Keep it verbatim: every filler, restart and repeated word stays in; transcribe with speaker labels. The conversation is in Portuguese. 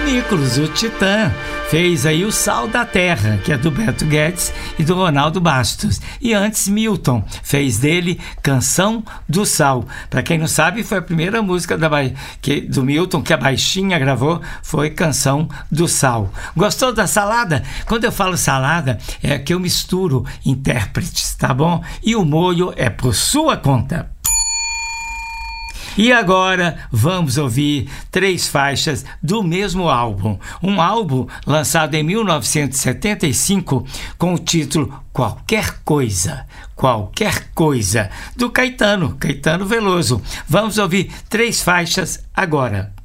Speaker 1: Nicolas, o Titã, fez aí o Sal da Terra, que é do Beto Guedes e do Ronaldo Bastos. E antes Milton fez dele Canção do Sal. Para quem não sabe, foi a primeira música da ba... que, do Milton que a Baixinha gravou, foi Canção do Sal. Gostou da salada? Quando eu falo salada, é que eu misturo intérpretes, tá bom? E o molho é por sua conta. E agora vamos ouvir três faixas do mesmo álbum. Um álbum lançado em mil novecentos e setenta e cinco com o título Qualquer Coisa, Qualquer Coisa, do Caetano, Caetano Veloso. Vamos ouvir três faixas agora.